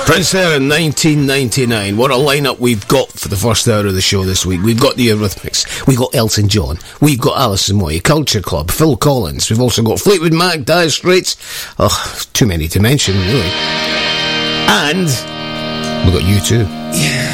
Prince there in 1999. What a lineup we've got for the first hour of the show this week. We've got the Eurythmics, we've got Elton John, we've got Alison Moy, Culture Club, Phil Collins, we've also got Fleetwood Mac, Dire Straits. Oh, too many to mention, really. And we've got U2. Yeah.